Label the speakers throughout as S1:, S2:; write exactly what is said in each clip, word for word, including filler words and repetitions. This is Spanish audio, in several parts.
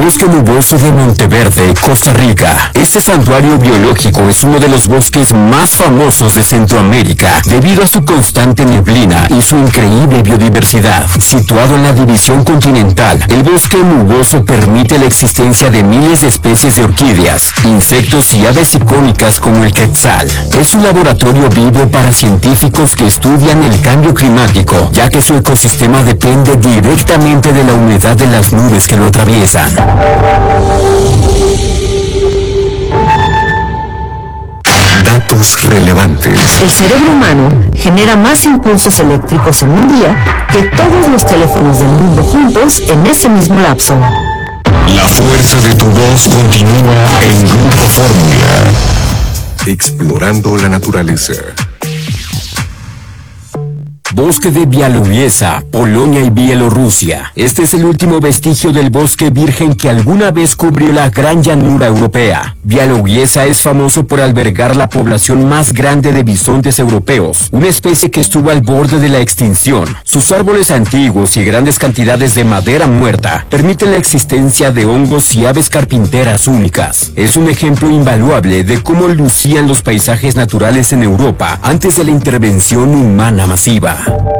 S1: Bosque Nuboso de Monteverde, Costa Rica. Este santuario biológico es uno de los bosques más famosos de Centroamérica debido a su constante neblina y su increíble biodiversidad. Situado en la división continental, el bosque nuboso permite la existencia de miles de especies de orquídeas, insectos y aves icónicas como el quetzal. Es un laboratorio vivo para científicos que estudian el cambio climático, ya que su ecosistema depende directamente de la humedad de las nubes que lo atraviesan. Datos relevantes.
S2: El cerebro humano genera más impulsos eléctricos en un día que todos los teléfonos del mundo juntos en ese mismo lapso.
S1: La fuerza de tu voz continúa en Grupo Fórmula. Explorando la naturaleza. Bosque de Białowieża, Polonia y Bielorrusia. Este es el último vestigio del bosque virgen que alguna vez cubrió la gran llanura europea. Białowieża es famoso por albergar la población más grande de bisontes europeos, una especie que estuvo al borde de la extinción. Sus árboles antiguos y grandes cantidades de madera muerta permiten la existencia de hongos y aves carpinteras únicas. Es un ejemplo invaluable de cómo lucían los paisajes naturales en Europa antes de la intervención humana masiva.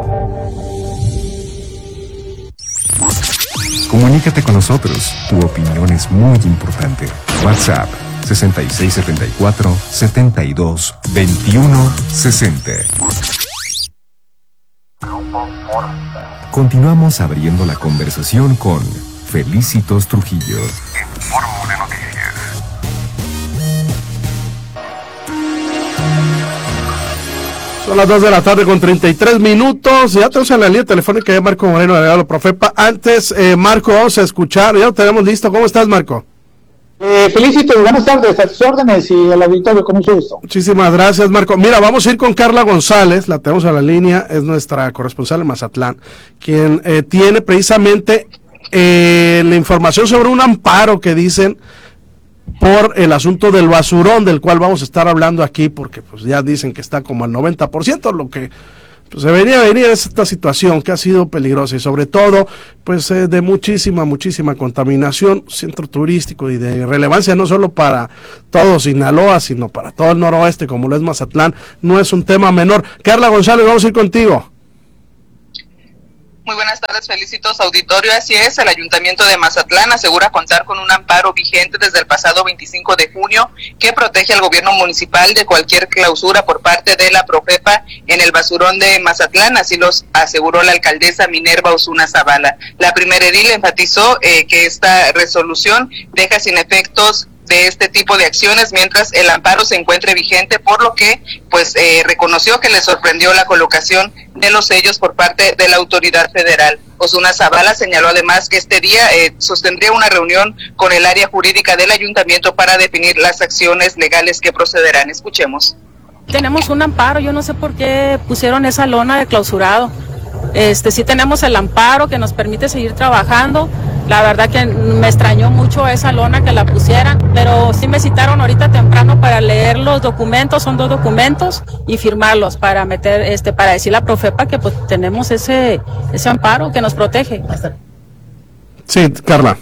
S3: Comunícate con nosotros. Tu opinión es muy importante. WhatsApp sesenta y seis setenta y cuatro, setenta y dos, veintiuno, sesenta. Continuamos abriendo la conversación con Felicitos Trujillo. En Fórmula Noticias.
S4: Son las dos de la tarde con treinta y tres minutos. Ya tenemos en la línea telefónica de Marco Moreno, delegado de Profepa. Antes, eh, Marco, vamos a escuchar. Ya lo tenemos listo. ¿Cómo estás, Marco?
S5: Eh, Felicito, buenas tardes, a tus órdenes y al auditorio, con mucho gusto.
S4: Muchísimas gracias, Marco. Mira, vamos a ir con Carla González, la tenemos en la línea, es nuestra corresponsal en Mazatlán, quien eh, tiene precisamente eh, la información sobre un amparo que dicen por el asunto del basurón, del cual vamos a estar hablando aquí, porque pues ya dicen que está como al noventa por ciento, lo que pues se venía a venir es esta situación que ha sido peligrosa y sobre todo pues eh, de muchísima, muchísima contaminación, centro turístico y de relevancia no solo para todo Sinaloa, sino para todo el noroeste, como lo es Mazatlán. No es un tema menor. Carla González, vamos a ir contigo.
S6: Muy buenas tardes, Felicitos auditorio. Así es, el Ayuntamiento de Mazatlán asegura contar con un amparo vigente desde el pasado veinticinco de junio que protege al gobierno municipal de cualquier clausura por parte de la Profepa en el basurón de Mazatlán. Así los aseguró la alcaldesa Minerva Osuna Zavala. La primera edil enfatizó eh, que esta resolución deja sin efectos de este tipo de acciones mientras el amparo se encuentre vigente, por lo que pues eh, reconoció que le sorprendió la colocación de los sellos por parte de la autoridad federal. Osuna Zavala señaló además que este día eh, sostendría una reunión con el área jurídica del ayuntamiento para definir las acciones legales que procederán. Escuchemos.
S7: Tenemos un amparo, yo no sé por qué pusieron esa lona de clausurado. Este, sí tenemos el amparo que nos permite seguir trabajando. La verdad que me extrañó mucho esa lona que la pusieran, pero sí me citaron ahorita temprano para leer los documentos, son dos documentos, y firmarlos para meter, este, para decir a la Profepa que pues tenemos ese, ese amparo que nos protege.
S4: Sí, Carla.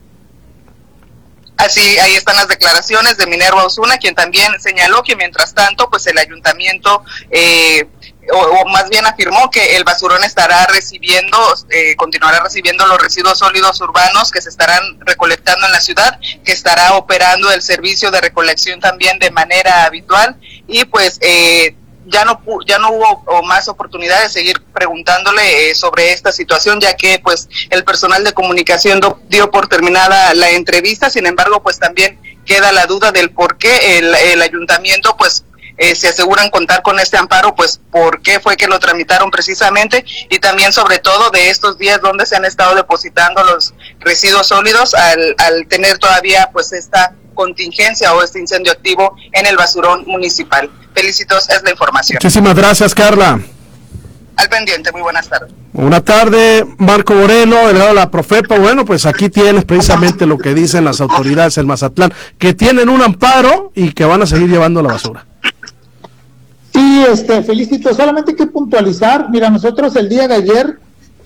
S6: Así, ahí están las declaraciones de Minerva Osuna, quien también señaló que mientras tanto, pues el ayuntamiento, eh, o, o más bien afirmó que el basurón estará recibiendo, eh, continuará recibiendo los residuos sólidos urbanos que se estarán recolectando en la ciudad, que estará operando el servicio de recolección también de manera habitual, y pues eh, ya no ya no hubo o más oportunidad de seguir preguntándole eh, sobre esta situación, ya que pues el personal de comunicación do, dio por terminada la entrevista. Sin embargo, pues también queda la duda del por qué el, el ayuntamiento pues eh, se aseguran contar con este amparo, pues por qué fue que lo tramitaron precisamente, y también sobre todo de estos días donde se han estado depositando los residuos sólidos al, al tener todavía pues esta contingencia o este incendio activo en el basurón municipal. Felicitos, es la información.
S4: Muchísimas gracias, Carla.
S6: Al pendiente, muy buenas tardes.
S4: Buenas tardes, Marco Moreno, delegado de la Profepa. Bueno, pues aquí tienes precisamente lo que dicen las autoridades en Mazatlán, que tienen un amparo y que van a seguir llevando la basura.
S5: Sí, este, Felicito, solamente hay que puntualizar. Mira, nosotros el día de ayer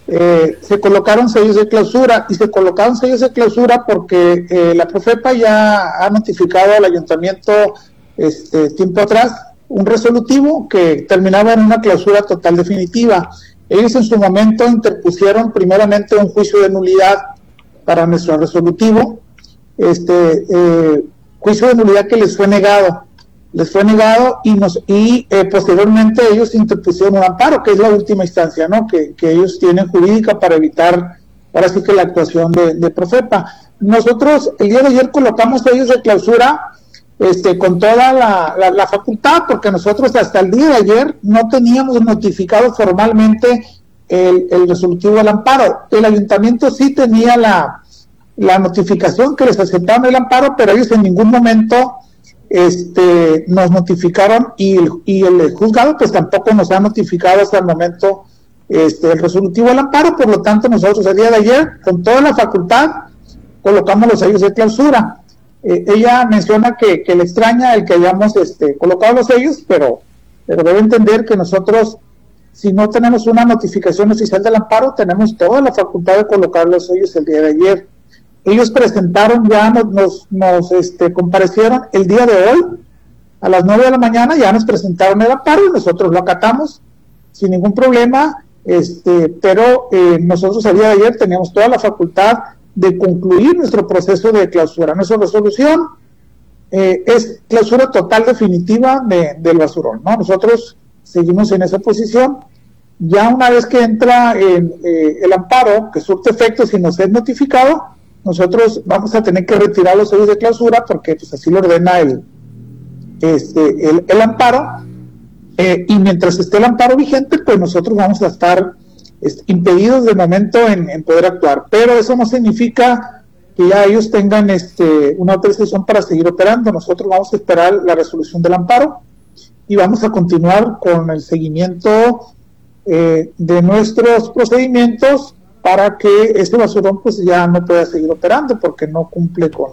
S5: eh, se colocaron sellos de clausura, y se colocaron sellos de clausura porque eh, la Profepa ya ha notificado al ayuntamiento este tiempo atrás un resolutivo que terminaba en una clausura total definitiva. Ellos en su momento interpusieron primeramente un juicio de nulidad para nuestro resolutivo, este eh, juicio de nulidad que les fue negado, les fue negado y nos y eh, posteriormente ellos interpusieron un amparo, que es la última instancia, ¿no? Que, que ellos tienen jurídica para evitar ahora sí que la actuación de, de Profepa. Nosotros el día de ayer colocamos sellos de clausura este con toda la, la, la facultad, porque nosotros hasta el día de ayer no teníamos notificado formalmente el, el resolutivo del amparo. El ayuntamiento sí tenía la, la notificación que les aceptaron el amparo, pero ellos en ningún momento este nos notificaron, y el, y el juzgado pues tampoco nos ha notificado hasta el momento este el resolutivo del amparo. Por lo tanto, nosotros el día de ayer con toda la facultad colocamos los sellos de clausura. Eh, ella menciona que, que le extraña el que hayamos este, colocado los sellos, pero, pero debe entender que nosotros, si no tenemos una notificación oficial del amparo, tenemos toda la facultad de colocar los sellos el día de ayer. Ellos presentaron, ya nos, nos, nos este, comparecieron el día de hoy, a las nueve de la mañana, ya nos presentaron el amparo y nosotros lo acatamos sin ningún problema, este, pero eh, nosotros el día de ayer teníamos toda la facultad de concluir nuestro proceso de clausura. Nuestra resolución eh, es clausura total definitiva de, del basurón, ¿no? Nosotros seguimos en esa posición. Ya una vez que entra en, eh, el amparo, que surte efectos y nos es notificado, nosotros vamos a tener que retirar los sellos de clausura, porque pues así lo ordena el, este, el, el amparo, eh, y mientras esté el amparo vigente, pues nosotros vamos a estar impedidos de momento en, en poder actuar, pero eso no significa que ya ellos tengan este una autorización para seguir operando. Nosotros vamos a esperar la resolución del amparo y vamos a continuar con el seguimiento eh, de nuestros procedimientos para que este basurón pues ya no pueda seguir operando porque no cumple con,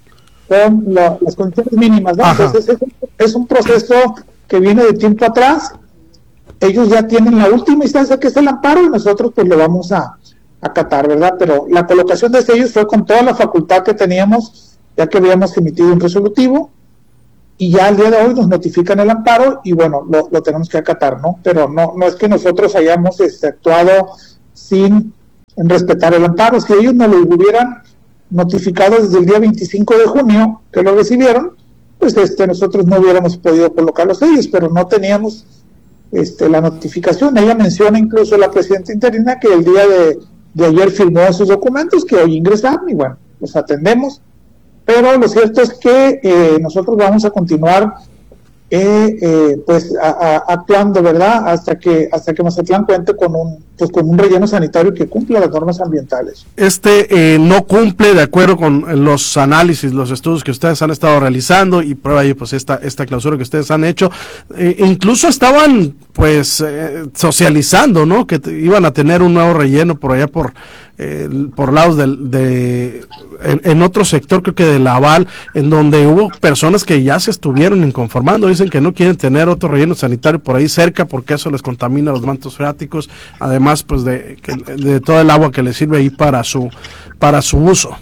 S5: con la, las condiciones mínimas, ¿no? Entonces es un, es un proceso que viene de tiempo atrás. Ellos ya tienen la última instancia, que es el amparo, y nosotros pues lo vamos a acatar, ¿verdad? Pero la colocación de sellos fue con toda la facultad que teníamos, ya que habíamos emitido un resolutivo, y ya al día de hoy nos notifican el amparo, y bueno, lo, lo tenemos que acatar, ¿no? Pero no no es que nosotros hayamos este, actuado sin respetar el amparo. Si ellos nos lo hubieran notificado desde el día veinticinco de junio, que lo recibieron, pues este nosotros no hubiéramos podido colocar los sellos, pero no teníamos Este, la notificación. Ella menciona incluso la presidenta interina que el día de, de ayer firmó esos documentos que hoy ingresaron y bueno, los atendemos, pero lo cierto es que eh, nosotros vamos a continuar eh, eh, pues a, a, actuando, ¿verdad? Hasta que hasta que Mazatlán cuente con un pues con un relleno sanitario que cumpla las normas ambientales.
S4: Este eh, no cumple de acuerdo con los análisis, los estudios que ustedes han estado realizando y prueba ahí pues esta esta clausura que ustedes han hecho. Eh, incluso estaban pues eh, socializando, ¿no? Que te, iban a tener un nuevo relleno por allá por eh, por lados del, de en, en otro sector, creo que de Laval, en donde hubo personas que ya se estuvieron inconformando, dicen que no quieren tener otro relleno sanitario por ahí cerca porque eso les contamina los mantos freáticos, además pues de, de todo el agua que les sirve ahí para su para su uso.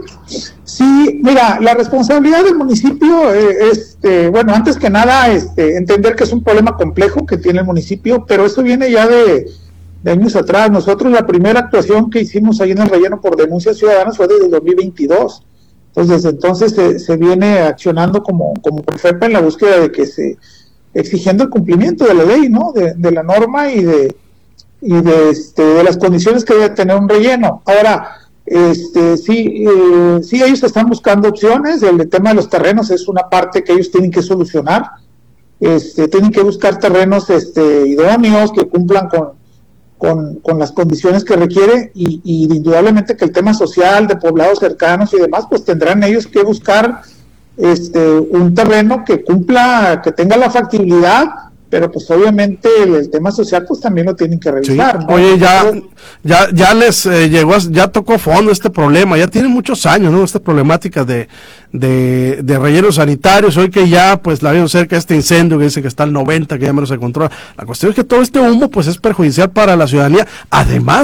S5: Sí, mira, la responsabilidad del municipio eh, es, eh, bueno, antes que nada, este, entender que es un problema complejo que tiene el municipio, pero eso viene ya de, de años atrás. Nosotros la primera actuación que hicimos ahí en el relleno por denuncias ciudadanas fue desde el dos mil veintidós. Entonces, desde entonces se, se viene accionando como, como Profepa en la búsqueda de que se, exigiendo el cumplimiento de la ley, ¿no? De, de la norma y de y de, este, de las condiciones que debe tener un relleno. Ahora, este sí, eh, sí ellos están buscando opciones. El tema de los terrenos es una parte que ellos tienen que solucionar. Este, tienen que buscar terrenos este, idóneos que cumplan con, con, con las condiciones que requiere y, y indudablemente que el tema social de poblados cercanos y demás, pues tendrán ellos que buscar este, un terreno que cumpla, que tenga la factibilidad, pero pues obviamente el, el tema social pues también lo tienen que revisar,
S4: sí.
S5: ¿no?
S4: Oye, ya ya ya les eh, llegó, ya tocó fondo este problema, ya tiene muchos años, ¿no? Esta problemática de de, de rellenos sanitarios, hoy que ya pues la vieron cerca de este incendio que dice que está al noventa, que ya menos se controla. La cuestión es que todo este humo pues es perjudicial para la ciudadanía, además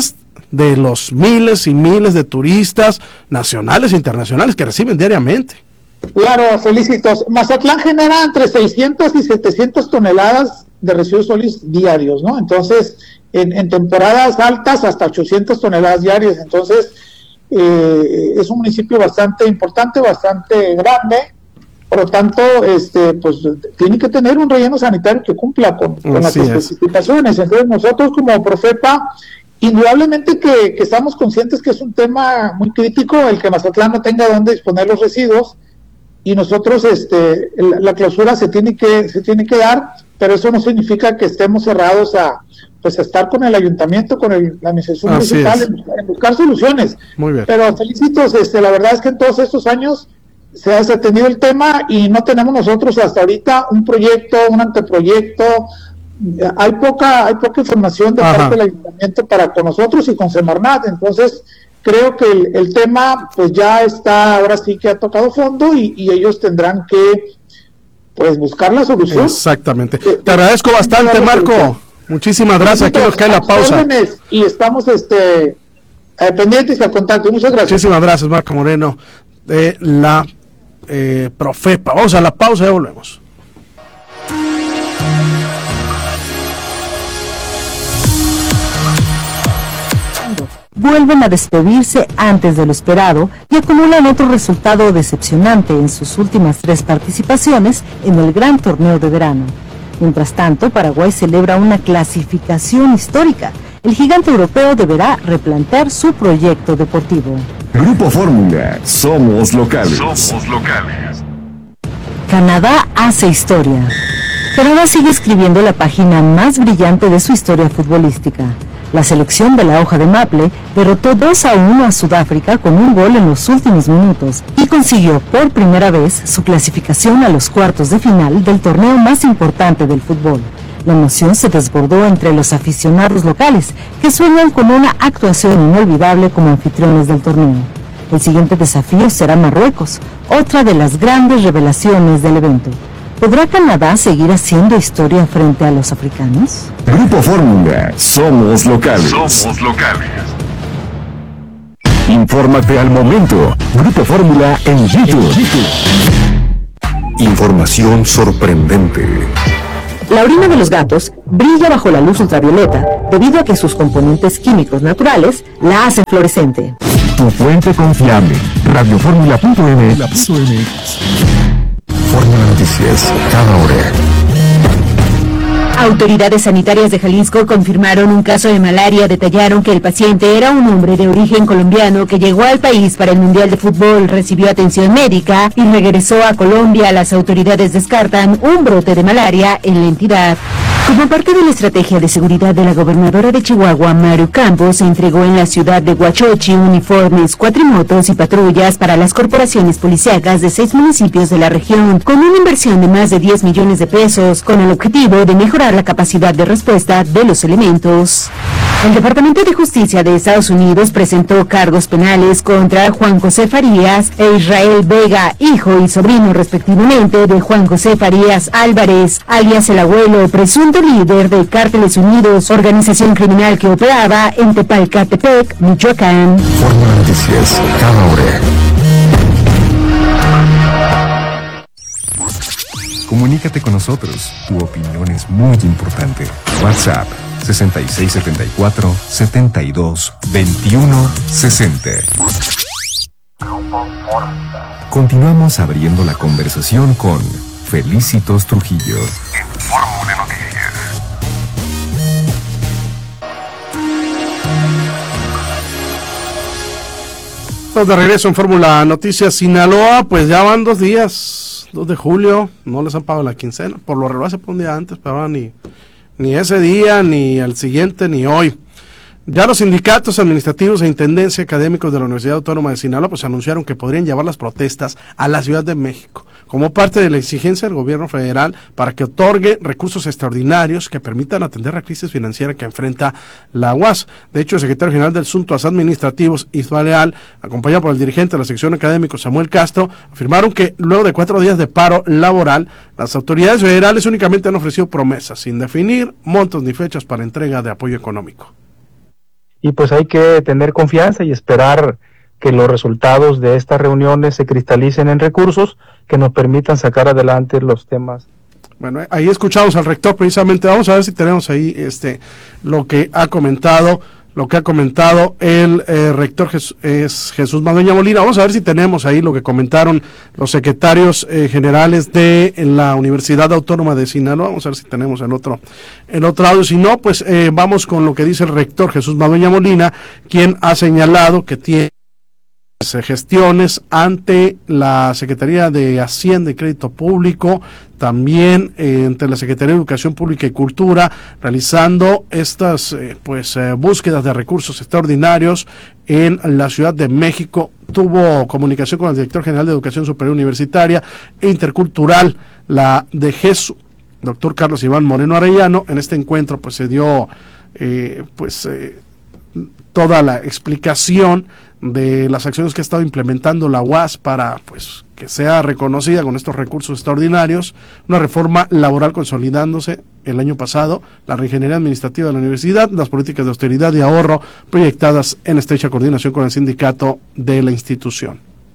S4: de los miles y miles de turistas nacionales e internacionales que reciben diariamente.
S5: Claro, felicitos. Mazatlán genera entre seiscientas y setecientas toneladas de residuos sólidos diarios, ¿no? Entonces, en, en temporadas altas hasta ochocientas toneladas diarias. Entonces, eh, es un municipio bastante importante, bastante grande. Por lo tanto, este, pues tiene que tener un relleno sanitario que cumpla con, con las especificaciones. Entonces, nosotros como Profepa, indudablemente que, que estamos conscientes que es un tema muy crítico el que Mazatlán no tenga dónde disponer los residuos, y nosotros, este, la, la clausura se tiene que se tiene que dar, pero eso no significa que estemos cerrados a pues a estar con el ayuntamiento, con el, la administración municipal en, en buscar soluciones.
S4: Muy bien.
S5: Pero felicitos, este, la verdad es que en todos estos años se ha atendido el tema y no tenemos nosotros hasta ahorita un proyecto, un anteproyecto. Hay poca hay poca información de Ajá. parte del ayuntamiento para con nosotros y con Semarnat. Entonces creo que el, el tema pues ya está, ahora sí que ha tocado fondo y, y ellos tendrán que pues buscar la solución.
S4: Exactamente. Eh, Te agradezco bastante, Marco. Muchísimas gracias. Aquí nos cae la pausa.
S5: Y estamos este eh, pendientes al contacto. Muchas gracias.
S4: Muchísimas gracias, Marco Moreno, de la eh, Profepa. Vamos a la pausa y ya volvemos.
S2: Vuelven a despedirse antes de lo esperado y acumulan otro resultado decepcionante en sus últimas tres participaciones en el Gran Torneo de Verano. Mientras tanto, Paraguay celebra una clasificación histórica. El gigante europeo deberá replantear su proyecto deportivo.
S3: Grupo Fórmula, somos locales. Somos locales.
S2: Canadá hace historia. Canadá sigue escribiendo la página más brillante de su historia futbolística. La selección de la hoja de maple derrotó dos a uno a Sudáfrica con un gol en los últimos minutos y consiguió por primera vez su clasificación a los cuartos de final del torneo más importante del fútbol. La emoción se desbordó entre los aficionados locales, que sueñan con una actuación inolvidable como anfitriones del torneo. El siguiente desafío será Marruecos, otra de las grandes revelaciones del evento. ¿Podrá Canadá seguir haciendo historia frente a los africanos?
S3: Grupo Fórmula, somos locales. Somos locales. Infórmate al momento. Grupo Fórmula en YouTube. Información sorprendente.
S2: La orina de los gatos brilla bajo la luz ultravioleta debido a que sus componentes químicos naturales la hacen fluorescente.
S3: Tu fuente confiable. radio fórmula punto m x. Fórmula Noticias, cada hora.
S8: Autoridades sanitarias de Jalisco confirmaron un caso de malaria. Detallaron que el paciente era un hombre de origen colombiano que llegó al país para el Mundial de Fútbol, recibió atención médica y regresó a Colombia. Las autoridades descartan un brote de malaria en la entidad. Como parte de la estrategia de seguridad de la gobernadora de Chihuahua, Maru Campos, se entregó en la ciudad de Huachochi uniformes, cuatrimotos y patrullas para las corporaciones policíacas de seis municipios de la región, con una inversión de más de diez millones de pesos, con el objetivo de mejorar la capacidad de respuesta de los elementos. El Departamento de Justicia de Estados Unidos presentó cargos penales contra Juan José Farías e Israel Vega, hijo y sobrino respectivamente de Juan José Farías Álvarez, alias el Abuelo, presunto líder de Cárteles Unidos, organización criminal que operaba en Tepalcatepec, Michoacán.
S3: Fórmula Noticias, cada hora. Comunícate con nosotros, tu opinión es muy importante. WhatsApp sesenta y seis setenta y cuatro, setenta y dos, veintiuno, sesenta. Continuamos abriendo la conversación con Felicitos Trujillo. En Fórmula Noticias.
S4: Estamos de regreso en Fórmula Noticias. Sinaloa, pues ya van dos días, dos de julio, no les han pagado la quincena. Por lo regular se pone un día antes, pero ahora ni... Ni ese día, ni el siguiente, ni hoy. Ya los sindicatos administrativos e intendencia académicos de la Universidad Autónoma de Sinaloa pues anunciaron que podrían llevar las protestas a la Ciudad de México, como parte de la exigencia del gobierno federal para que otorgue recursos extraordinarios que permitan atender la crisis financiera que enfrenta la U A S. De hecho, el secretario general del Asuntos Administrativos, Ismael Leal, acompañado por el dirigente de la sección académica, Samuel Castro, afirmaron que luego de cuatro días de paro laboral, las autoridades federales únicamente han ofrecido promesas, sin definir montos ni fechas para entrega de apoyo económico.
S9: y pues hay que tener confianza y esperar que los resultados de estas reuniones se cristalicen en recursos que nos permitan sacar adelante los temas.
S4: Bueno, ahí escuchamos al rector precisamente. Vamos a ver si tenemos ahí este lo que ha comentado, lo que ha comentado el eh, rector Jes, es Jesús Madueña Molina. Vamos a ver si tenemos ahí lo que comentaron los secretarios eh, generales de la Universidad Autónoma de Sinaloa. Vamos a ver si tenemos el otro, el otro audio. Si no, pues eh, vamos con lo que dice el rector Jesús Madueña Molina, quien ha señalado que tiene gestiones ante la Secretaría de Hacienda y Crédito Público, también eh, ante la Secretaría de Educación Pública y Cultura, realizando estas eh, pues eh, búsquedas de recursos extraordinarios en la Ciudad de México. Tuvo comunicación con el director general de Educación Superior Universitaria e Intercultural, la de GESU, doctor Carlos Iván Moreno Arellano. En este encuentro pues se dio eh, pues eh, toda la explicación de las acciones que ha estado implementando la U A S para pues que sea reconocida con estos recursos extraordinarios, una reforma laboral consolidándose el año pasado, la reingeniería administrativa de la universidad, las políticas de austeridad y ahorro proyectadas en estrecha coordinación con el sindicato de la institución.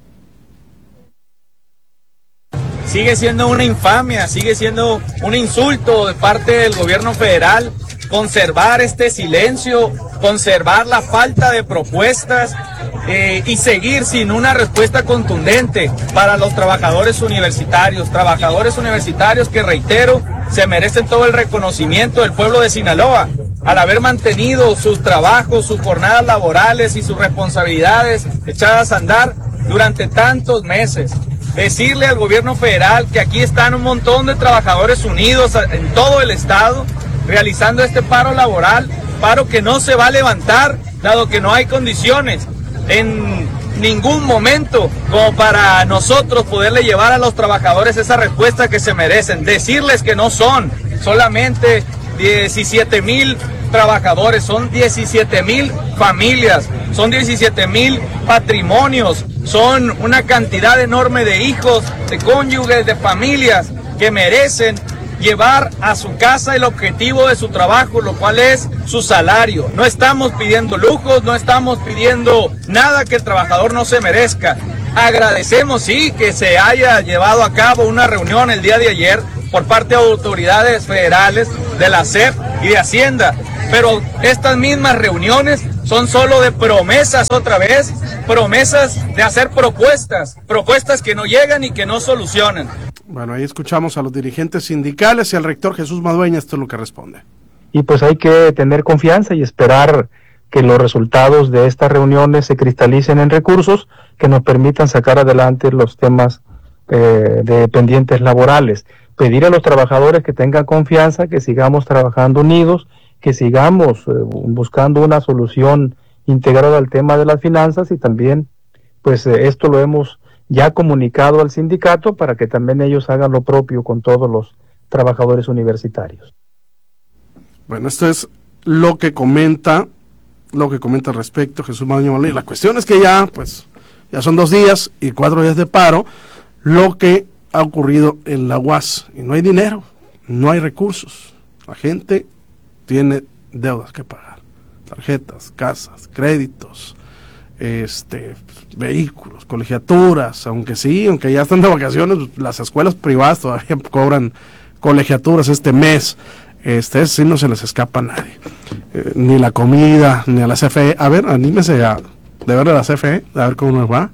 S10: Sigue siendo una infamia, sigue siendo un insulto de parte del gobierno federal conservar este silencio, conservar la falta de propuestas eh, y seguir sin una respuesta contundente para los trabajadores universitarios, trabajadores universitarios que, reitero, se merecen todo el reconocimiento del pueblo de Sinaloa al haber mantenido sus trabajos, sus jornadas laborales y sus responsabilidades echadas a andar durante tantos meses. Decirle al gobierno federal que aquí están un montón de trabajadores unidos en todo el estado realizando este paro laboral, paro que no se va a levantar dado que no hay condiciones en ningún momento como para nosotros poderle llevar a los trabajadores esa respuesta que se merecen. Decirles que no son solamente diecisiete mil trabajadores, son diecisiete mil familias, son diecisiete mil patrimonios, son una cantidad enorme de hijos, de cónyuges, de familias que merecen llevar a su casa el objetivo de su trabajo, lo cual es su salario. No estamos pidiendo lujos, no estamos pidiendo nada que el trabajador no se merezca. Agradecemos, sí, que se haya llevado a cabo una reunión el día de ayer por parte de autoridades federales de la S E P y de Hacienda, pero estas mismas reuniones son solo de promesas otra vez, promesas de hacer propuestas, propuestas que no llegan y que no solucionan.
S4: Bueno, ahí escuchamos a los dirigentes sindicales y al rector Jesús Madueña. Esto es lo que responde.
S9: Y pues hay que tener confianza y esperar que los resultados de estas reuniones se cristalicen en recursos que nos permitan sacar adelante los temas eh, de pendientes laborales. Pedir a los trabajadores que tengan confianza, que sigamos trabajando unidos, que sigamos eh, buscando una solución integrada al tema de las finanzas, y también pues eh, esto lo hemos ya comunicado al sindicato para que también ellos hagan lo propio con todos los trabajadores universitarios.
S4: Bueno, esto es lo que comenta, lo que comenta al respecto Jesús Madueña Molina. La cuestión es que ya, pues, ya son dos días y cuatro días de paro, lo que ha ocurrido en la U A S, y no hay dinero, no hay recursos, la gente tiene deudas que pagar, tarjetas, casas, créditos, este vehículos, colegiaturas, aunque sí, aunque ya están de vacaciones, las escuelas privadas todavía cobran colegiaturas este mes, este sí no se les escapa a nadie, eh, ni la comida, ni a la C F E. A ver, anímese a de ver a la C F E, a ver cómo nos va,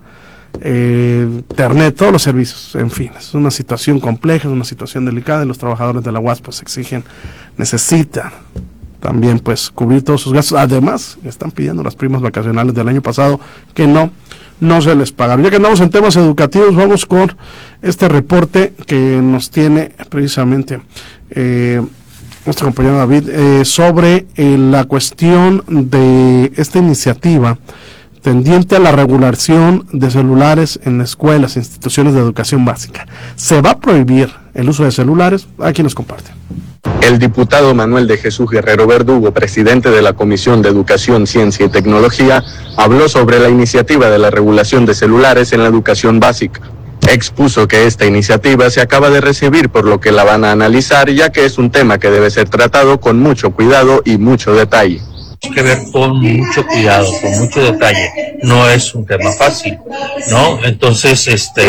S4: eh, internet, todos los servicios, en fin, es una situación compleja, es una situación delicada, y los trabajadores de la U A S pues exigen, necesitan también pues cubrir todos sus gastos. Además, están pidiendo las primas vacacionales del año pasado que no, no se les pagaron. Ya que andamos en temas educativos, vamos con este reporte que nos tiene precisamente eh, nuestro compañero David eh, sobre eh, la cuestión de esta iniciativa tendiente a la regulación de celulares en escuelas e instituciones de educación básica. ¿Se va a prohibir el uso de celulares? Aquí nos comparte.
S11: El diputado Manuel de Jesús Guerrero Verdugo, presidente de la Comisión de Educación, Ciencia y Tecnología, habló sobre la iniciativa de la regulación de celulares en la educación básica. Expuso que esta iniciativa se acaba de recibir, por lo que la van a analizar, ya que es un tema que debe ser tratado con mucho cuidado y mucho detalle.
S12: que ver con mucho cuidado, con mucho detalle. No es un tema fácil, ¿no? Entonces, este,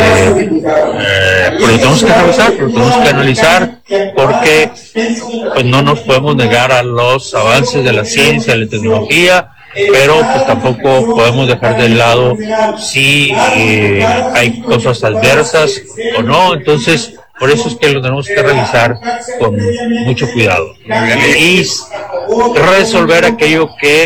S12: eh, pues lo tenemos que revisar, lo tenemos que analizar, porque pues no nos podemos negar a los avances de la ciencia, de la tecnología, pero pues tampoco podemos dejar de lado si eh, hay cosas adversas o no. Entonces, por eso es que lo tenemos que revisar con mucho cuidado y resolver aquello que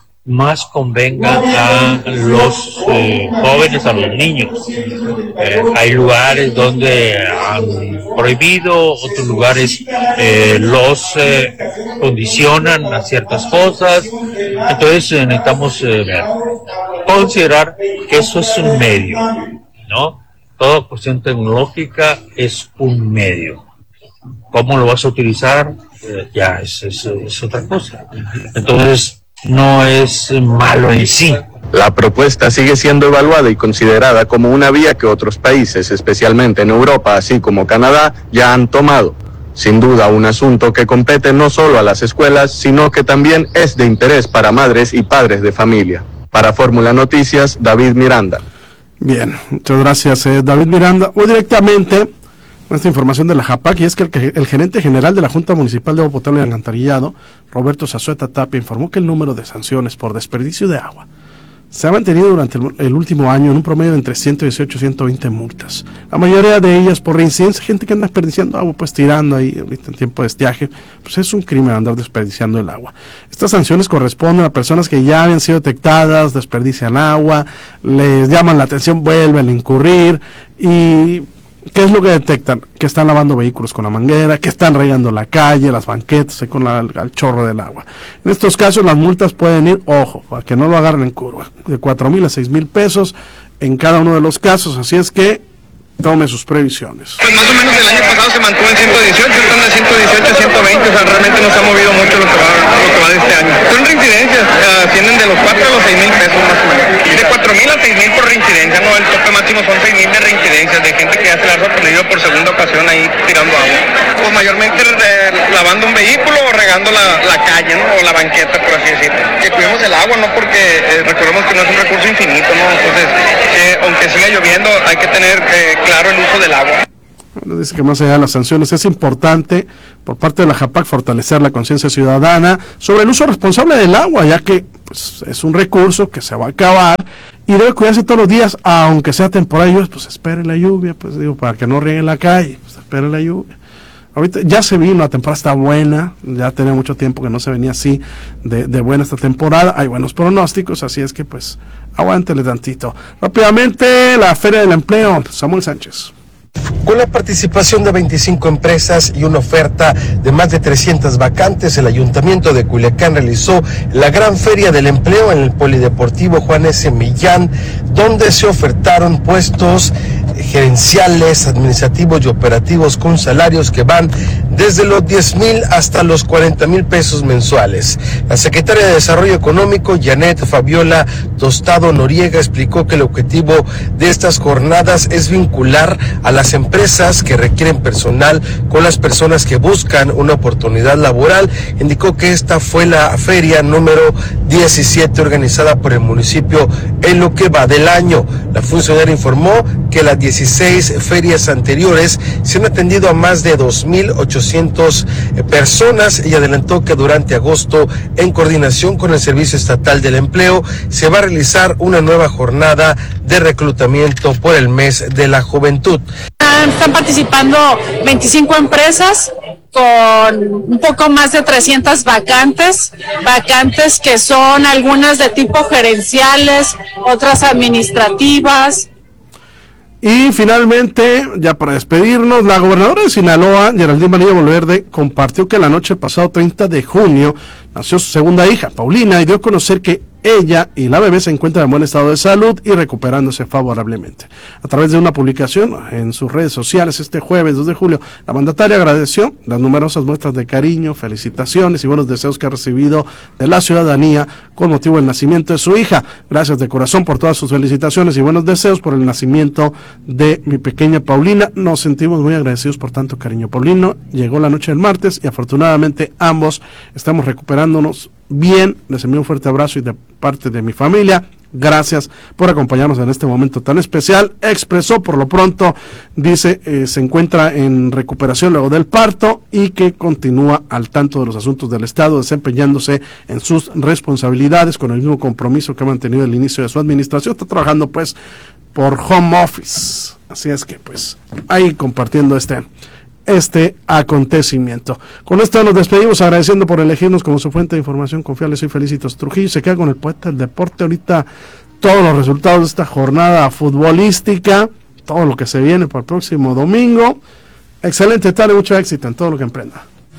S12: más convenga a los eh, jóvenes, a los niños. Eh, hay lugares donde han prohibido, otros lugares eh, los eh, condicionan a ciertas cosas. Entonces eh, necesitamos eh, ver, considerar que eso es un medio, ¿no? Toda cuestión tecnológica es un medio. ¿Cómo lo vas a utilizar? Eh, ya es, es, es otra cosa. Entonces, no es malo en sí.
S11: La propuesta sigue siendo evaluada y considerada como una vía que otros países, especialmente en Europa, así como Canadá, ya han tomado. Sin duda, un asunto que compete no solo a las escuelas, sino que también es de interés para madres y padres de familia. Para Fórmula Noticias, David Miranda.
S4: Bien, muchas gracias, eh, David Miranda. Voy directamente con esta información de la JAPAC, y es que el, el gerente general de la Junta Municipal de Agua Potable y Alcantarillado, Roberto Zazueta Tapia, informó que el número de sanciones por desperdicio de agua se ha mantenido durante el, el último año en un promedio de entre ciento dieciocho y ciento veinte multas. La mayoría de ellas por reincidencia, gente que anda desperdiciando agua, pues tirando ahí ahorita en tiempo de estiaje, pues es un crimen andar desperdiciando el agua. Estas sanciones corresponden a personas que ya habían sido detectadas, desperdician agua, les llaman la atención, vuelven a incurrir. Y ¿qué es lo que detectan? Que están lavando vehículos con la manguera, que están regando la calle, las banquetas, con la, el chorro del agua. En estos casos las multas pueden ir, ojo, para que no lo agarren en curva, de cuatro mil a seis mil pesos en cada uno de los casos, así es que tome sus previsiones.
S13: Pues más o menos el año pasado se mantuvo en ciento dieciocho, están de ciento dieciocho a ciento veinte, o sea, realmente no se ha movido mucho lo que va, lo que va de este año. Son reincidencias, uh, tienen de los cuatro a los seis mil pesos más o menos. Y de cuatro mil a seis mil por reincidencia, no, el tope máximo son seis mil de reincidencias, de gente que ya se la ha sorprendido por segunda ocasión ahí tirando agua. Pues mayormente eh, lavando un vehículo o regando la, la calle, ¿no? O la banqueta, por así decirlo. Que cuidemos el agua, ¿no? Porque eh, recordemos que no es un recurso infinito, ¿no? Entonces, eh, aunque siga lloviendo, hay que tener eh, claro el uso del agua.
S4: Bueno, dice que más allá de las sanciones es importante por parte de la JAPAC fortalecer la conciencia ciudadana sobre el uso responsable del agua, ya que pues, es un recurso que se va a acabar y debe cuidarse todos los días, aunque sea temporada de lluvia, pues espere la lluvia, pues digo, para que no riegue la calle, pues espere la lluvia. Ahorita ya se vino, la temporada está buena, ya tenía mucho tiempo que no se venía así de, de buena esta temporada, hay buenos pronósticos, así es que pues aguántele tantito. Rápidamente, la Feria del Empleo, Samuel Sánchez.
S14: Con la participación de veinticinco empresas y una oferta de más de trescientas vacantes, el Ayuntamiento de Culiacán realizó la Gran Feria del Empleo en el Polideportivo Juan S. Millán, donde se ofertaron puestos gerenciales, administrativos y operativos con salarios que van desde los diez mil hasta los cuarenta mil pesos mensuales. La secretaria de Desarrollo Económico, Janet Fabiola Tostado Noriega, explicó que el objetivo de estas jornadas es vincular a las empresas que requieren personal con las personas que buscan una oportunidad laboral. Indicó que esta fue la feria número diecisiete organizada por el municipio en lo que va del año. La funcionaria informó que las dieciséis ferias anteriores se han atendido a más de dos mil ochocientas personas y adelantó que durante agosto, en coordinación con el Servicio Estatal del Empleo, se va a realizar una nueva jornada de reclutamiento por el mes de la juventud.
S15: Están participando veinticinco empresas con un poco más de trescientas vacantes, vacantes que son algunas de tipo gerenciales, otras administrativas.
S4: Y finalmente, ya para despedirnos, la gobernadora de Sinaloa, Geraldine Vanilla Valverde, compartió que la noche del pasado treinta de junio nació su segunda hija, Paulina, y dio a conocer que ella y la bebé se encuentran en buen estado de salud y recuperándose favorablemente. A través de una publicación en sus redes sociales este jueves dos de julio, la mandataria agradeció las numerosas muestras de cariño, felicitaciones y buenos deseos que ha recibido de la ciudadanía con motivo del nacimiento de su hija. Gracias de corazón por todas sus felicitaciones y buenos deseos por el nacimiento de mi pequeña Paulina. Nos sentimos muy agradecidos por tanto cariño. Paulino llegó la noche del martes y afortunadamente ambos estamos recuperándonos bien. Les envío un fuerte abrazo y de parte de mi familia, gracias por acompañarnos en este momento tan especial. Expresó por lo pronto, dice, eh, se encuentra en recuperación luego del parto y que continúa al tanto de los asuntos del Estado, desempeñándose en sus responsabilidades con el mismo compromiso que ha mantenido al inicio de su administración. Está trabajando pues por home office, así es que pues ahí compartiendo este este acontecimiento. Con esto nos despedimos agradeciendo por elegirnos como su fuente de información confiable. Soy Felicitos Trujillo, se queda con el poeta del deporte. Ahorita todos los resultados de esta jornada futbolística, todo lo que se viene para el próximo domingo. Excelente tarde, mucho éxito en todo lo que emprenda.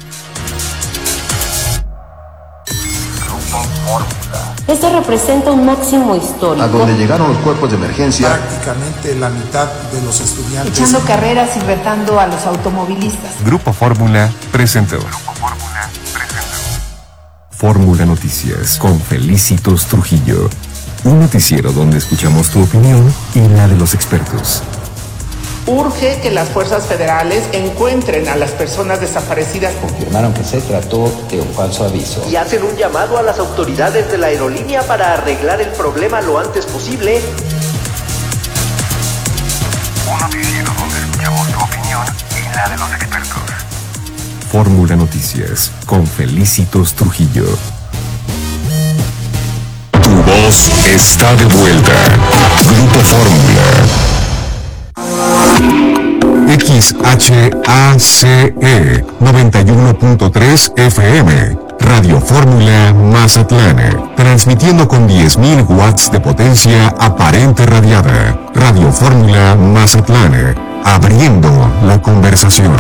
S16: Esto representa un máximo histórico.
S17: A donde llegaron los cuerpos de emergencia.
S18: Prácticamente la mitad de los estudiantes.
S19: Echando carreras y retando a los automovilistas.
S3: Grupo Fórmula presentó. Fórmula Noticias con Felicitos Trujillo. Un noticiero donde escuchamos tu opinión y la de los expertos.
S20: Urge que las fuerzas federales encuentren a las personas desaparecidas.
S21: Confirmaron que se trató de un falso aviso.
S22: Y hacen un llamado a las autoridades de la aerolínea para arreglar el problema lo antes posible.
S3: Un noticiero donde escuchamos tu opinión y la de los expertos. Fórmula Noticias con Felicitos Trujillo. Tu voz está de vuelta. Grupo Fórmula. X H A C E noventa y uno punto tres F M, Radio Fórmula Mazatlán, transmitiendo con diez mil watts de potencia aparente radiada. Radio Fórmula Mazatlán, abriendo la conversación.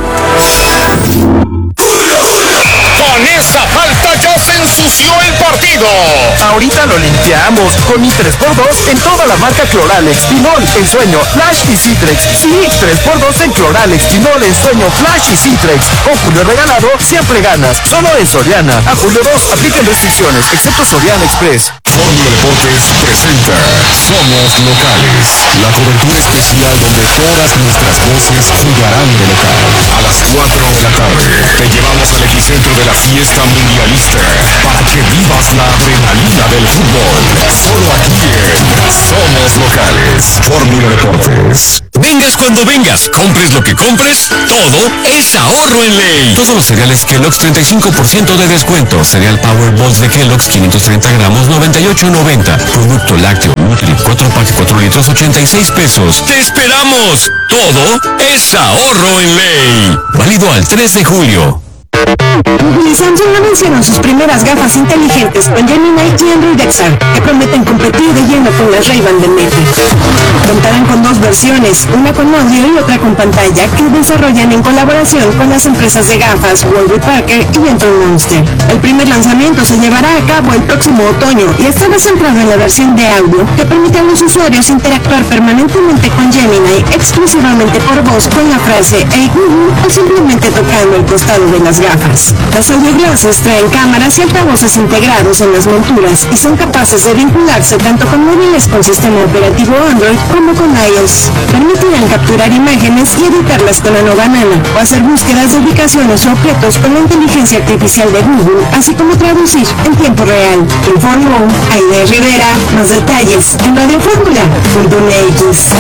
S23: Con esa falta ya se ensució el partido.
S24: Ahorita lo limpiamos con mi tres por dos en toda la marca Cloralex, Pinol, Ensueño, Flash y Citrex. Sí, tres por dos en Cloralex, Pinol, Ensueño, Flash y Citrex. Con Julio regalado, siempre ganas. Solo en Soriana. A Julio dos apliquen restricciones, excepto Soriana Express.
S3: Fórmula Deportes presenta Somos Locales, la cobertura especial donde todas nuestras voces jugarán de local. A las cuatro de la tarde te llevamos al epicentro de la fiesta mundialista para que vivas la adrenalina del fútbol. Solo aquí en Somos Locales. Fórmula Deportes.
S23: Vengas cuando vengas, compres lo que compres, todo es ahorro en ley.
S1: Todos los cereales Kellogg's treinta y cinco por ciento de descuento. Cereal Power Balls de Kellogg's quinientos treinta gramos noventa y ocho noventa. Producto lácteo Nutri cuatro pack cuatro litros ochenta y seis pesos.
S23: ¡Te esperamos! Todo es ahorro en ley.
S1: Válido al tres de julio.
S8: Google y Samsung anunciaron sus primeras gafas inteligentes con Gemini y Android X R, que prometen competir de lleno con las Ray-Ban de Meta. Contarán con dos versiones, una con audio y otra con pantalla, que desarrollan en colaboración con las empresas de gafas Warby Parker y Anton Monster. El primer lanzamiento se llevará a cabo el próximo otoño y estará centrado en la versión de audio, que permite a los usuarios interactuar permanentemente con Gemini exclusivamente por voz con la frase "Hey Google" o simplemente tocando el costado de las gafas. Las audioglasses traen cámaras y altavoces integrados en las monturas y son capaces de vincularse tanto con móviles con sistema operativo Android como con iOS. Permitirán capturar imágenes y editarlas con la nueva Nana o hacer búsquedas de ubicaciones o objetos con la inteligencia artificial de Google, así como traducir en tiempo real. Informó Aide Rivera. Más detalles en radio fórmula punto m x.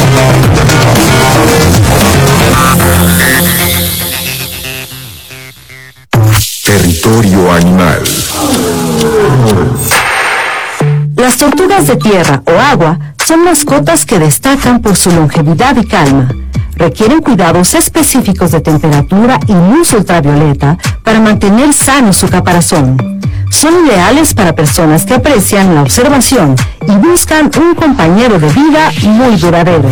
S3: Territorio animal.
S2: Las tortugas de tierra o agua son mascotas que destacan por su longevidad y calma. Requieren cuidados específicos de temperatura y luz ultravioleta para mantener sano su caparazón. Son ideales para personas que aprecian la observación y buscan un compañero de vida muy duradero.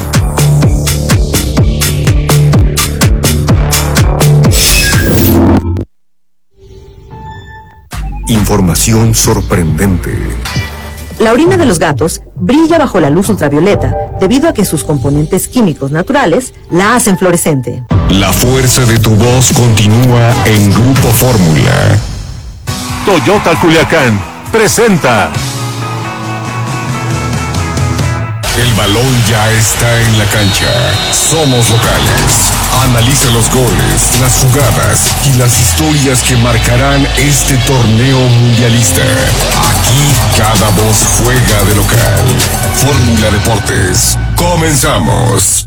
S3: Información sorprendente.
S2: La orina de los gatos brilla bajo la luz ultravioleta debido a que sus componentes químicos naturales la hacen fluorescente.
S3: La fuerza de tu voz continúa en Grupo Fórmula.
S25: Toyota Culiacán presenta
S3: El balón ya está en la cancha. Somos locales. Analiza los goles, las jugadas y las historias que marcarán este torneo mundialista. Aquí cada voz juega de local. Fórmula Deportes. Comenzamos.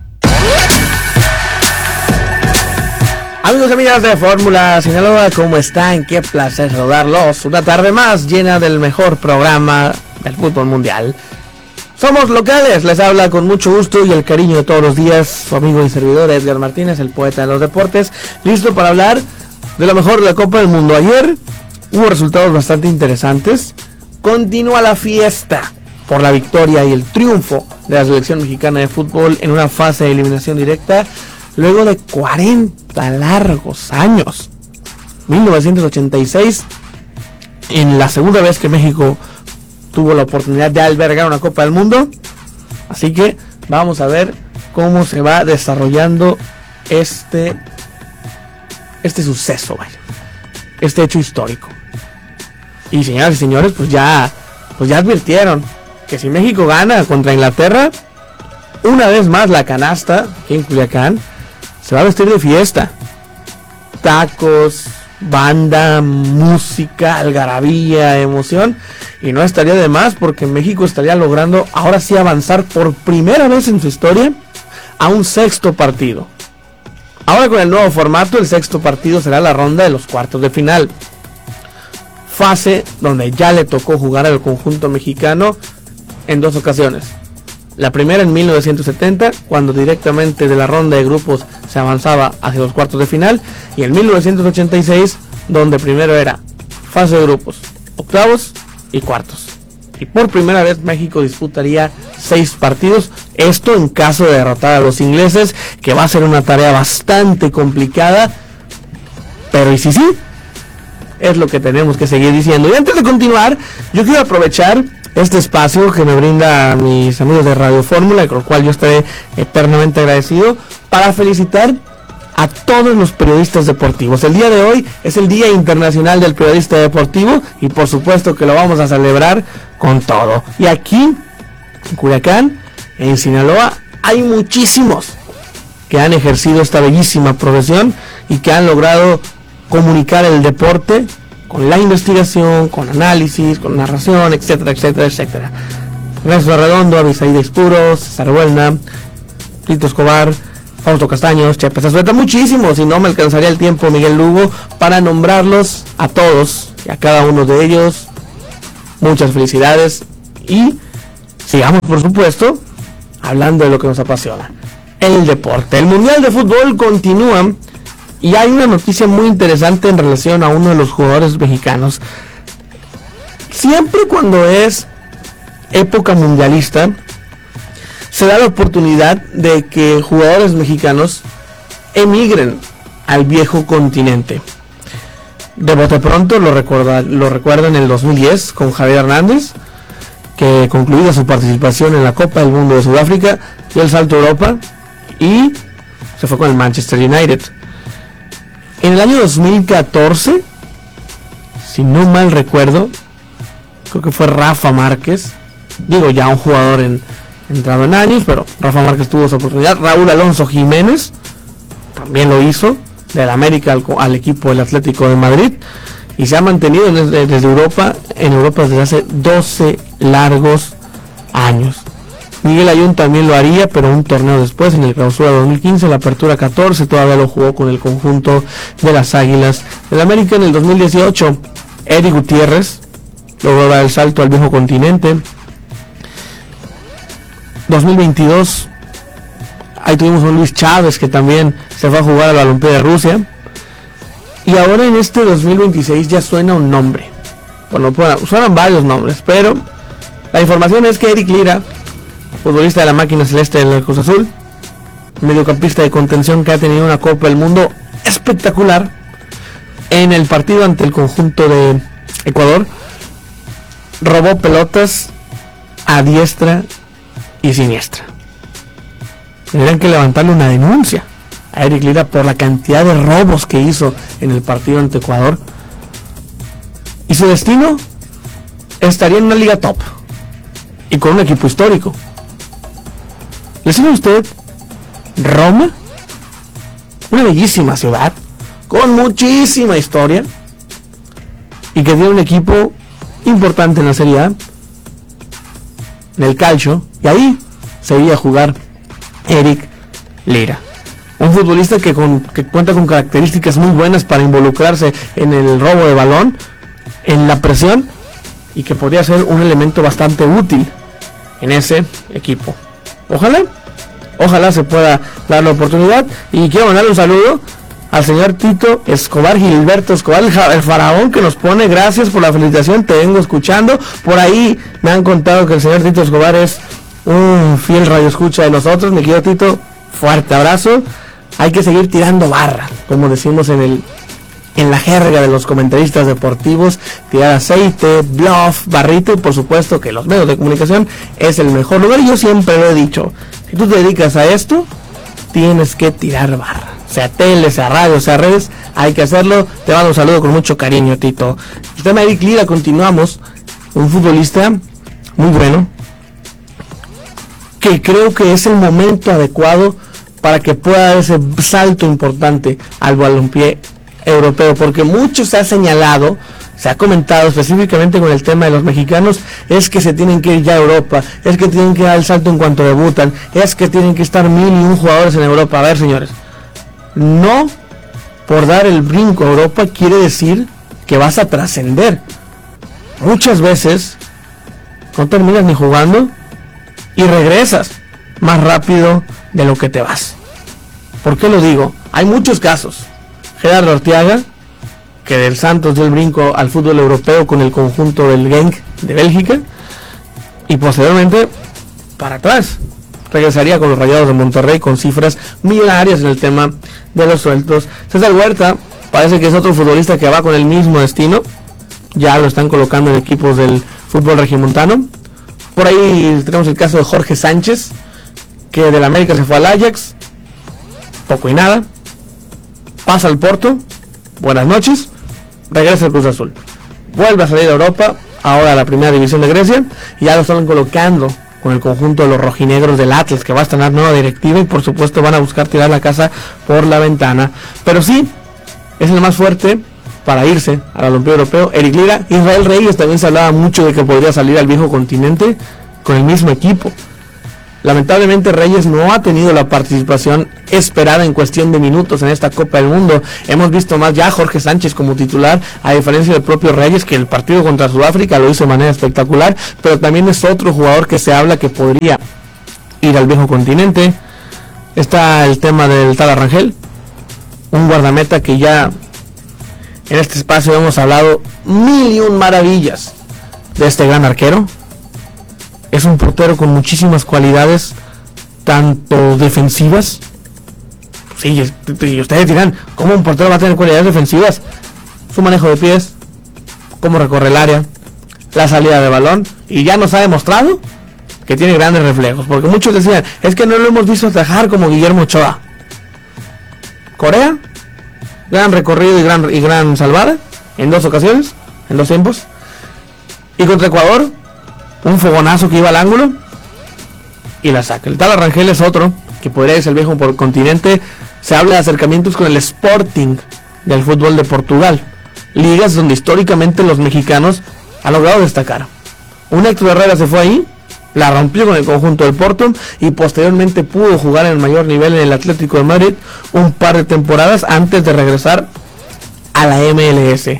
S5: Amigos y amigas de Fórmula Sinaloa, ¿cómo están? Qué placer saludarlos. Una tarde más llena del mejor programa del fútbol mundial. Somos locales, les habla con mucho gusto y el cariño de todos los días su amigo y servidor Edgar Martínez, el poeta de los deportes, listo para hablar de lo mejor de la Copa del Mundo. Ayer hubo resultados bastante interesantes. Continúa la fiesta por la victoria y el triunfo de la selección mexicana de fútbol en una fase de eliminación directa luego de cuarenta largos años. mil novecientos ochenta y seis, en la segunda vez que México tuvo la oportunidad de albergar una Copa del Mundo. Así que vamos a ver cómo se va desarrollando este este suceso, vaya, este hecho histórico. Y señoras y señores, pues ya pues ya advirtieron que si México gana contra Inglaterra, una vez más la canasta aquí en Culiacán se va a vestir de fiesta. Tacos, banda, música, algarabía, emoción. Y no estaría de más porque México estaría logrando ahora sí avanzar por primera vez en su historia a un sexto partido. Ahora con el nuevo formato, el sexto partido será la ronda de los cuartos de final. Fase donde ya le tocó jugar al conjunto mexicano en dos ocasiones. La primera en mil novecientos setenta, cuando directamente de la ronda de grupos se avanzaba hacia los cuartos de final. Y en mil novecientos ochenta y seis, donde primero era fase de grupos, octavos y cuartos. Y por primera vez México disputaría seis partidos. Esto en caso de derrotar a los ingleses, que va a ser una tarea bastante complicada. Pero ¿y si sí? Es lo que tenemos que seguir diciendo. Y antes de continuar, yo quiero aprovechar este espacio que me brinda a mis amigos de Radio Fórmula, con el cual yo estaré eternamente agradecido, para felicitar a todos los periodistas deportivos. El día de hoy es el Día Internacional del Periodista Deportivo y por supuesto que lo vamos a celebrar con todo. Y aquí, en Culiacán, en Sinaloa, hay muchísimos que han ejercido esta bellísima profesión y que han logrado comunicar el deporte con la investigación, con análisis, con narración, etcétera, etcétera, etcétera. Ernesto Arredondo, Abisaíde Expuros, César Buelna, Tito Escobar, Fausto Castaños, Chepe Zazueta, muchísimos, y no me alcanzaría el tiempo, Miguel Lugo, para nombrarlos a todos y a cada uno de ellos. Muchas felicidades y sigamos, por supuesto, hablando de lo que nos apasiona, el deporte. El Mundial de Fútbol continúa. Y hay una noticia muy interesante en relación a uno de los jugadores mexicanos. Siempre cuando es época mundialista, se da la oportunidad de que jugadores mexicanos emigren al viejo continente. De bote pronto lo recuerda, lo recuerda en el dos mil diez con Javier Hernández, que concluida su participación en la Copa del Mundo de Sudáfrica, dio el salto a Europa y se fue con el Manchester United. En el año dos mil catorce, si no mal recuerdo, creo que fue Rafa Márquez, digo ya un jugador en, entrado en años, pero Rafa Márquez tuvo su oportunidad. Raúl Alonso Jiménez también lo hizo, del América al, al equipo del Atlético de Madrid, y se ha mantenido desde, desde Europa, en Europa desde hace doce largos años. Miguel Ayun también lo haría, pero un torneo después, en el Clausura dos mil quince, la Apertura catorce, todavía lo jugó con el conjunto de las Águilas del América. En el dos mil dieciocho, Eddie Gutiérrez logró dar el salto al viejo continente. dos mil veintidós, ahí tuvimos a Luis Chávez, que también se fue a jugar al Balompié de Rusia. Y ahora en este dos mil veintiséis ya suena un nombre. Bueno, suenan varios nombres, pero la información es que Eric Lira, futbolista de la máquina celeste del Cruz Azul, mediocampista de contención que ha tenido una Copa del Mundo espectacular, en el partido ante el conjunto de Ecuador, robó pelotas a diestra y siniestra. Tendrían que levantarle una denuncia a Eric Lira por la cantidad de robos que hizo en el partido ante Ecuador. Y su destino estaría en una liga top y con un equipo histórico. ¿Le suena a usted Roma? Una bellísima ciudad con muchísima historia y que tiene un equipo importante en la Serie A, en el calcio, y ahí se veía jugar Eric Lira, un futbolista que, con, que cuenta con características muy buenas para involucrarse en el robo de balón, en la presión, y que podría ser un elemento bastante útil en ese equipo. Ojalá, ojalá se pueda dar la oportunidad. Y quiero mandarle un saludo al señor Tito Escobar, Gilberto Escobar, el, el faraón, que nos pone gracias por la felicitación, te vengo escuchando. Por ahí me han contado que el señor Tito Escobar es un fiel radioescucha de nosotros. Mi querido Tito, fuerte abrazo. Hay que seguir tirando barra, como decimos en el en la jerga de los comentaristas deportivos, tirar aceite, bluff, barrito, y por supuesto que los medios de comunicación es el mejor lugar. Y yo siempre lo he dicho, si tú te dedicas a esto, tienes que tirar barra, sea tele, sea radio, sea redes, hay que hacerlo. Te mando un saludo con mucho cariño, Tito. El tema de Eric Lira, continuamos, un futbolista muy bueno, que creo que es el momento adecuado para que pueda dar ese salto importante al balompié europeo, porque mucho se ha señalado, se ha comentado específicamente con el tema de los mexicanos, es que se tienen que ir ya a Europa, es que tienen que dar el salto en cuanto debutan, es que tienen que estar mil y un jugadores en Europa. A ver, señores, no por dar el brinco a Europa quiere decir que vas a trascender. Muchas veces no terminas ni jugando y regresas más rápido de lo que te vas. ¿Por qué lo digo? Hay muchos casos. Gerardo Arteaga, que del Santos dio el brinco al fútbol europeo con el conjunto del Genk de Bélgica, y posteriormente para atrás regresaría con los Rayados de Monterrey con cifras millonarias en el tema de los sueldos. César Huerta parece que es otro futbolista que va con el mismo destino, ya lo están colocando en equipos del fútbol regiomontano. Por ahí tenemos el caso de Jorge Sánchez, que del América se fue al Ajax, poco y nada, pasa al Porto, buenas noches, regresa al Cruz Azul, vuelve a salir a Europa, ahora a la primera división de Grecia, y ya lo están colocando con el conjunto de los rojinegros del Atlas, que va a estrenar nueva directiva, y por supuesto van a buscar tirar la casa por la ventana. Pero sí, es el más fuerte para irse al balompié europeo, Eric Lira. Israel Reyes también se hablaba mucho de que podría salir al viejo continente con el mismo equipo. Lamentablemente Reyes no ha tenido la participación esperada en cuestión de minutos en esta Copa del Mundo. Hemos visto más ya a Jorge Sánchez como titular, a diferencia del propio Reyes, que el partido contra Sudáfrica lo hizo de manera espectacular, pero también es otro jugador que se habla que podría ir al viejo continente. Está el tema del Tal Rangel, un guardameta que ya en este espacio hemos hablado mil y un maravillas de este gran arquero. Es un portero con muchísimas cualidades, tanto defensivas. Sí, y ustedes dirán, ¿cómo un portero va a tener cualidades defensivas? Su manejo de pies, cómo recorre el área, la salida de balón, y ya nos ha demostrado que tiene grandes reflejos, porque muchos decían, es que no lo hemos visto atajar como Guillermo Ochoa. Corea, gran recorrido y gran, y gran salvada, en dos ocasiones, en dos tiempos. Y contra Ecuador, un fogonazo que iba al ángulo y la saca. El Tal Rangel es otro que podría ser el viejo por continente. Se habla de acercamientos con el Sporting del fútbol de Portugal, ligas donde históricamente los mexicanos han logrado destacar. Un Héctor Herrera se fue ahí, la rompió con el conjunto del Porto y posteriormente pudo jugar en el mayor nivel en el Atlético de Madrid un par de temporadas antes de regresar a la M L S.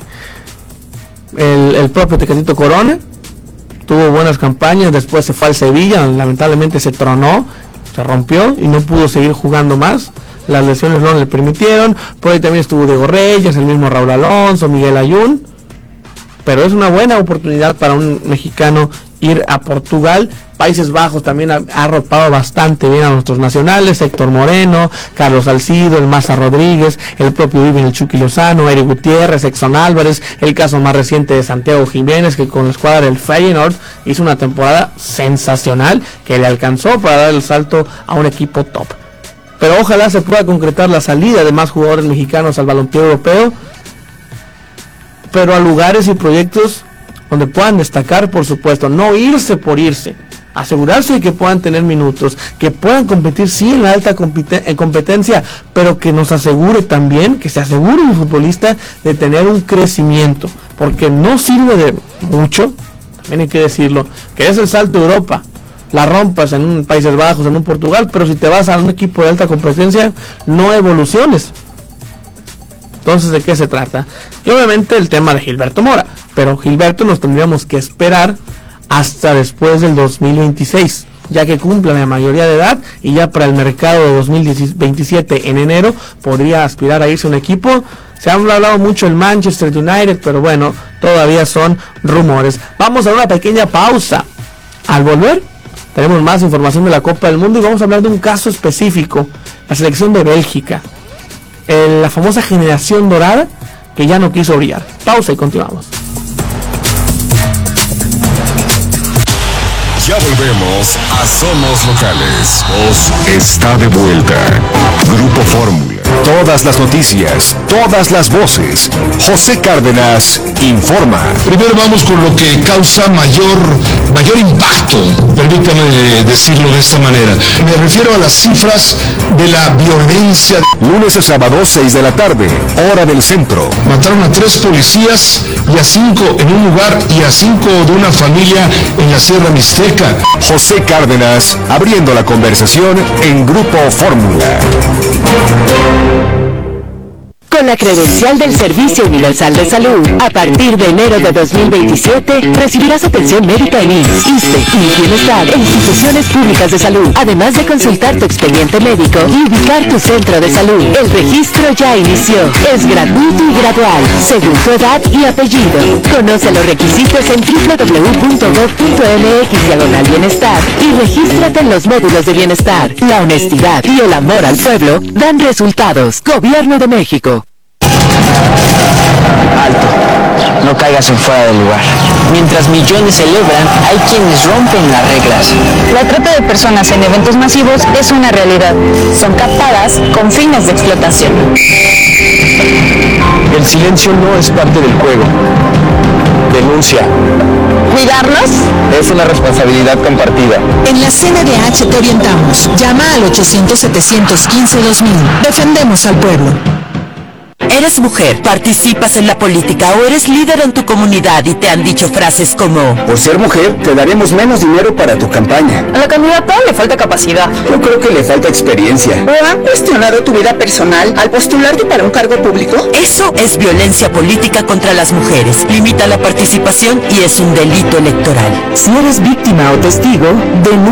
S5: El, el propio Tecatito Corona tuvo buenas campañas, después se fue al Sevilla, lamentablemente se tronó, se rompió y no pudo seguir jugando más. Las lesiones no le permitieron. Por ahí también estuvo Diego Reyes, el mismo Raúl Alonso, Miguel Ayun. Pero es una buena oportunidad para un mexicano ir a Portugal. Países Bajos también ha, ha arropado bastante bien a nuestros nacionales, Héctor Moreno, Carlos Salcido, el Maza Rodríguez, el propio Viven, el Chucky Lozano, Eric Gutiérrez, Exxon Álvarez, el caso más reciente de Santiago Jiménez, que con la escuadra del Feyenoord hizo una temporada sensacional que le alcanzó para dar el salto a un equipo top. Pero ojalá se pueda concretar la salida de más jugadores mexicanos al balompié europeo, pero a lugares y proyectos donde puedan destacar, por supuesto, no irse por irse asegurarse de que puedan tener minutos, que puedan competir sí en la alta competen- en competencia, pero que nos asegure también, que se asegure un futbolista de tener un crecimiento, porque no sirve de mucho, también hay que decirlo, que es el salto a Europa, la rompas en un Países Bajos, en un Portugal, pero si te vas a un equipo de alta competencia, no evoluciones. Entonces, ¿de qué se trata? Y obviamente el tema de Gilberto Mora, pero Gilberto nos tendríamos que esperar hasta después del dos mil veintiséis, ya que cumple la mayoría de edad y ya para el mercado de dos mil veintisiete en enero podría aspirar a irse a un equipo. Se ha hablado mucho el Manchester United, pero bueno, todavía son rumores. Vamos a una pequeña pausa. Al volver, tenemos más información de la Copa del Mundo y vamos a hablar de un caso específico, la selección de Bélgica, eh, la famosa generación dorada que ya no quiso brillar. Pausa y continuamos.
S3: Ya volvemos a Somos Locales. Voz está de vuelta. Grupo Fórmula. Todas las noticias, todas las voces. José Cárdenas informa.
S6: Primero vamos con lo que causa mayor, mayor impacto, permítame decirlo de esta manera. Me refiero a las cifras de la violencia.
S3: Lunes a sábado, seis de la tarde, hora del centro.
S6: Mataron a tres policías y a cinco en un lugar y a cinco de una familia en la Sierra Mixteca.
S3: José Cárdenas, abriendo la conversación en Grupo Fórmula.
S8: Con la credencial del Servicio Universal de Salud, a partir de enero de dos mil veintisiete, recibirás atención médica en I M S S, ISSSTE y Bienestar en instituciones públicas de salud, además de consultar tu expediente médico y ubicar tu centro de salud. El registro ya inició. Es gratuito y gradual, según tu edad y apellido. Conoce los requisitos en doble u doble u doble u punto gov punto eme equis diagonal bienestar y regístrate en los módulos de bienestar. La honestidad y el amor al pueblo dan resultados. Gobierno de México.
S7: Alto, no caigas en fuera del lugar. Mientras millones celebran, hay quienes rompen las reglas.
S9: La trata de personas en eventos masivos es una realidad. Son captadas con fines de explotación.
S14: El silencio no es parte del juego. Denuncia.
S9: ¿Cuidarnos?
S14: Es una responsabilidad compartida.
S10: En la C N D H te orientamos. Llama al ochocientos, setecientos quince, dos mil. Defendemos al pueblo.
S25: ¿Eres mujer, participas en la política o eres líder en tu comunidad y te han dicho frases como:
S26: por ser mujer, te daremos menos dinero para tu campaña?
S9: A la candidata le falta capacidad.
S26: Yo creo que le falta experiencia.
S27: ¿O han cuestionado tu vida personal al postularte para un cargo público?
S25: Eso es violencia política contra las mujeres. Limita la participación y es un delito electoral.
S2: Si eres víctima o testigo, denuncia.